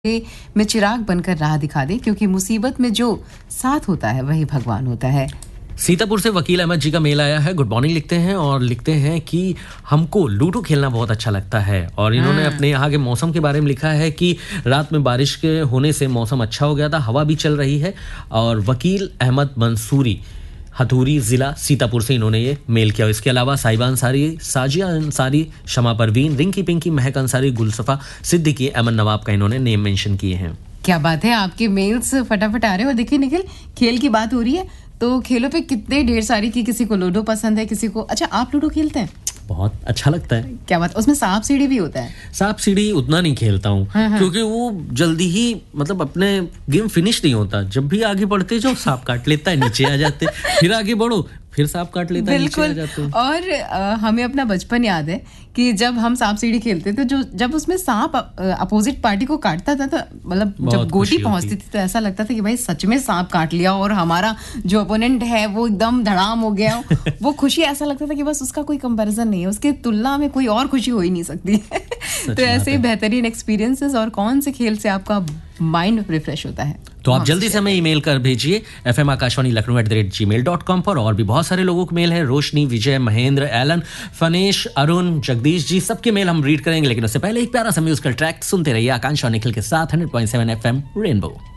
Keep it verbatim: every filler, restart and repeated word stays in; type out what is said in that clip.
में चिराग बनकर राह दिखा दे, क्योंकि मुसीबत में जो साथ होता है वही भगवान होता है। सीतापुर से वकील अहमद जी का मेल आया है। गुड मॉर्निंग लिखते हैं और लिखते हैं कि हमको लूडो खेलना बहुत अच्छा लगता है। और इन्होंने अपने यहाँ के मौसम के बारे में लिखा है कि रात में बारिश के होने से मौसम अच्छा हो गया था, हवा भी चल रही है। और वकील अहमद मंसूरी, हथूरी जिला सीतापुर से इन्होंने ये मेल किया। इसके अलावा साहिबा अंसारी, साजिया अंसारी, शमा परवीन, रिंकी पिंकी, महक अंसारी, गुलसफा सिद्दीकी, अमन नवाब का इन्होंने नेम मेंशन किए हैं। क्या बात है, आपके मेल्स फटाफट आ रहे हैं। और देखिए निखिल, खेल की बात हो रही है तो खेलों पे कितने ढेर सारी की, किसी को लूडो पसंद है, किसी को। अच्छा, आप लूडो खेलते हैं? बहुत अच्छा लगता है। क्या बात, उसमें सांप सीढ़ी भी होता है? सांप सीढ़ी उतना नहीं खेलता हूँ, हाँ हाँ। क्योंकि वो जल्दी ही मतलब अपने गेम फिनिश नहीं होता। जब भी आगे बढ़ते जाओ सांप काट लेता है, नीचे आ जाते, फिर आगे बढ़ो फिर सांप काट लेता है, नीचे आ जाते हैं। और आ, हमें अपना बचपन याद है कि जब हम सांप सीढ़ी खेलते थे, जो जब उसमें सांप अपोजिट पार्टी को काटता था, तो मतलब जब गोटी पहुंचती थी तो ऐसा लगता था कि भाई सच में सांप काट लिया और हमारा जो अपोनेंट है वो एकदम धड़ाम हो गया। वो खुशी, ऐसा लगता था कि बस उसका कोई कंपैरिजन नहीं है, उसके तुलना में कोई और खुशी हो ही नहीं सकती। तो ऐसे ही बेहतरीन एक्सपीरियंसेस। और कौन से खेल से आपका माइंड रिफ्रेश होता है? तो आप जल्दी से हमें ईमेल कर भेजिए F M Akashvani Lucknow at the rate ji mail dot com पर। और भी बहुत सारे लोगों के मेल है, रोशनी, विजय, महेंद्र, एलन, फनेश, अरुण, जगदीश जी, सबके मेल हम रीड करेंगे। लेकिन उससे पहले एक प्यारा सा म्यूजिकल ट्रैक सुनते रहिए आकांक्षा और निखिल के साथ hundred point seven F M rainbow.